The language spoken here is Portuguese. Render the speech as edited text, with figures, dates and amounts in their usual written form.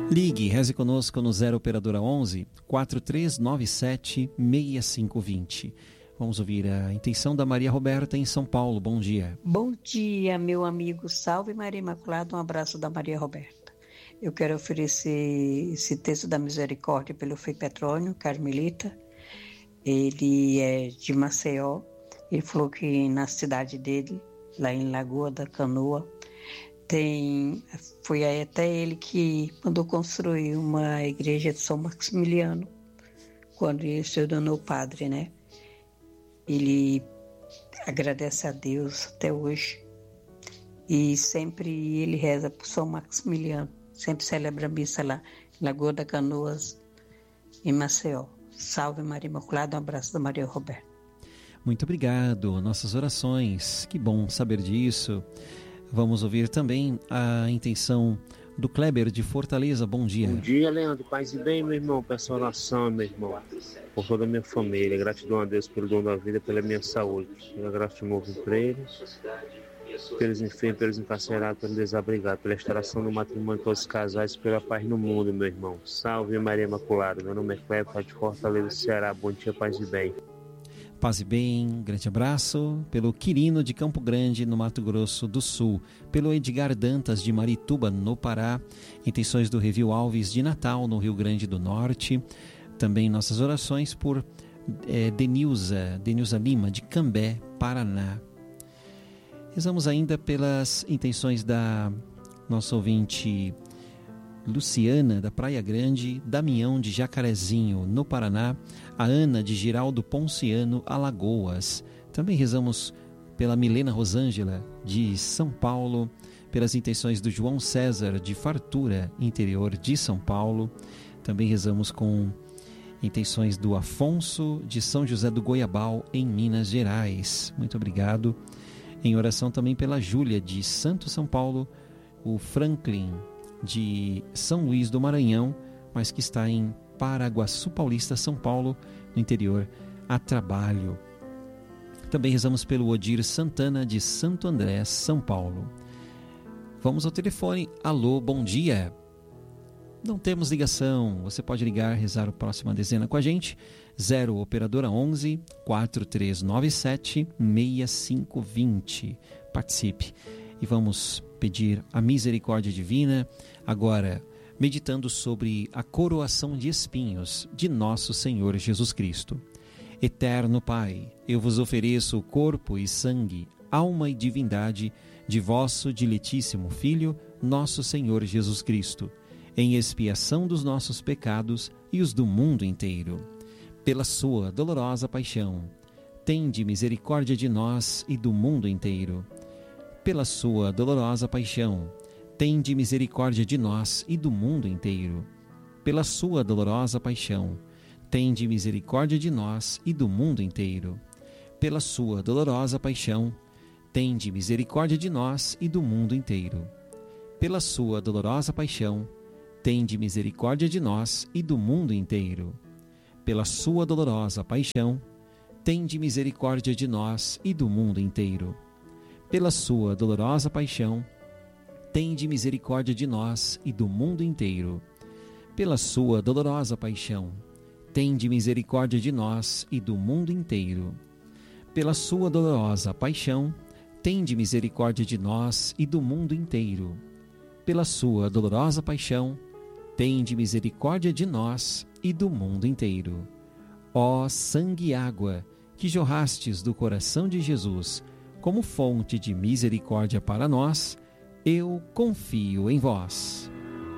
Ligue, reze conosco no 0 operadora 11 4397 6520. Vamos ouvir a intenção da Maria Roberta em São Paulo. Bom dia. Bom dia, meu amigo. Salve Maria Imaculada, um abraço da Maria Roberta. Eu quero oferecer esse texto da misericórdia pelo Frei Petrônio Carmelita. Ele é de Maceió. Ele falou que na cidade dele, lá em Lagoa da Canoa, foi até ele que mandou construir uma igreja de São Maximiliano, quando ele se tornou padre, né? Ele agradece a Deus até hoje e sempre ele reza por São Maximiliano, sempre celebra a missa lá em Lagoa da Canoas, em Maceió. Salve Maria Imaculada, um abraço da Maria Roberta. Muito obrigado, nossas orações, que bom saber disso. Vamos ouvir também a intenção do Kleber de Fortaleza. Bom dia. Bom dia, Leandro. Paz e bem, meu irmão. Peço oração, meu irmão, por toda a minha família. Gratidão a Deus pelo dom da vida, pela minha saúde. Eu agradeço de novo por eles, pelos enfermos, pelos encarcerados, pelos desabrigados, pela restauração do matrimônio de todos os casais, pela paz no mundo, meu irmão. Salve Maria Imaculada. Meu nome é Kleber, de Fortaleza, Ceará. Bom dia, paz e bem. Paz e bem, grande abraço pelo Quirino de Campo Grande, no Mato Grosso do Sul, pelo Edgar Dantas de Marituba, no Pará, intenções do Revil Alves de Natal, no Rio Grande do Norte, também nossas orações por Denilza Lima de Cambé, Paraná. Rezamos ainda pelas intenções da nossa ouvinte Luciana, da Praia Grande, Damião de Jacarezinho, no Paraná, a Ana de Giraldo Ponciano, Alagoas. Também rezamos pela Milena Rosângela, de São Paulo, pelas intenções do João César, de Fartura, interior de São Paulo. Também rezamos com intenções do Afonso, de São José do Goiabal, em Minas Gerais. Muito obrigado. Em oração também pela Júlia, de Santo São Paulo, o Franklin, de São Luís do Maranhão, mas que está em Paraguaçu Paulista, São Paulo, no interior, a trabalho. Também rezamos pelo Odir Santana, de Santo André, São Paulo. Vamos ao telefone. Alô, bom dia. Não temos ligação. Você pode ligar, rezar a próxima dezena com a gente. 0 operadora 11 4397 6520. Participe. E vamos pedir a misericórdia divina, agora meditando sobre a coroação de espinhos de nosso Senhor Jesus Cristo. Eterno Pai, eu vos ofereço o corpo e sangue, alma e divindade de vosso diletíssimo Filho, nosso Senhor Jesus Cristo, em expiação dos nossos pecados e os do mundo inteiro. Pela sua dolorosa paixão, tende misericórdia de nós e do mundo inteiro. Pela sua dolorosa paixão, tende misericórdia de nós e do mundo inteiro. Pela sua dolorosa paixão, tende misericórdia de nós e do mundo inteiro. Pela sua dolorosa paixão, tende misericórdia de nós e do mundo inteiro. Pela sua dolorosa paixão, tende misericórdia de nós e do mundo inteiro. Pela sua dolorosa paixão, tende misericórdia de nós e do mundo inteiro. Pela sua dolorosa paixão, tende misericórdia de nós e do mundo inteiro. Pela sua dolorosa paixão, tende misericórdia de nós e do mundo inteiro. Pela sua dolorosa paixão, tende misericórdia de nós e do mundo inteiro. Pela sua dolorosa paixão, tende misericórdia de nós e do mundo inteiro. Ó sangue e água que jorrastes do coração de Jesus como fonte de misericórdia para nós, eu confio em vós.